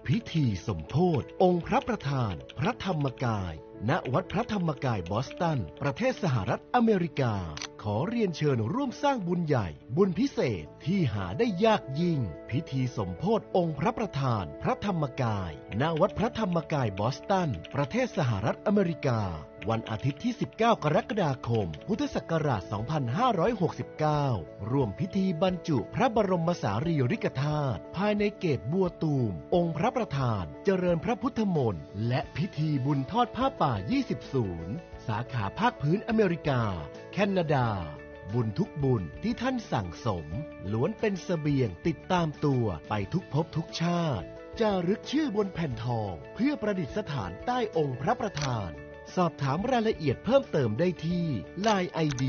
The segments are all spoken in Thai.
พิธีสมโภชองค์พระประธานพระธรรมกายณวัดพระธรรมกายบอสตันประเทศสหรัฐอเมริกาขอเรียนเชิญร่วมสร้างบุญใหญ่บุญพิเศษที่หาได้ยากยิ่งพิธีสมโภชองค์พระประธานพระธรรมกายณวัดพระธรรมกายบอสตันประเทศสหรัฐอเมริกาวันอาทิตย์ที่ 19 กรกฎาคม พุทธศักราช 2569 ร่วมพิธีบรรจุพระบรมสารีริกธาตุภายในเกศบัวตูมองค์พระประธานเจริญพระพุทธมนต์และพิธีบุญทอดผ้าป่า 20 สาขาภาคพื้นอเมริกาแคนาดาบุญทุกบุญที่ท่านสั่งสมล้วนเป็นเสบียงติดตามตัวไปทุกภพทุกชาติจารึกชื่อบนแผ่นทองเพื่อประดิษฐานใต้องค์พระประธานสอบถามรายละเอียดเพิ่มเติมได้ที่ LINE ID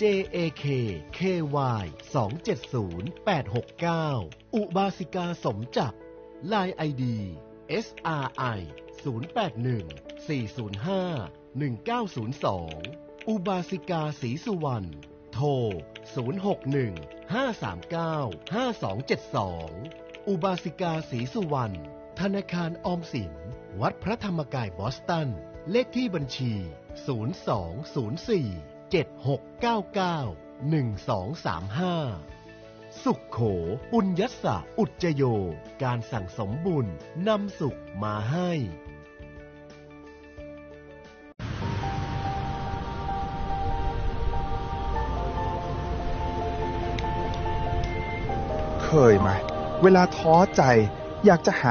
JAKKY 270869อุบาสิกาสมจักร LINE ID SRI 081 405 1902อุบาสิกาศรีสุวรรณโทร 061 539 5272อุบาสิกาศรีสุวรรณธนาคารออมสินวัดพระธรรมกายบอสตันเลขที่บัญชี 0204-7699-1235 สุขโขปุญญัสสะอุจจโยการสั่งสมบุญนำสุขมาให้เคยไหมเวลาท้อใจอยากจะหา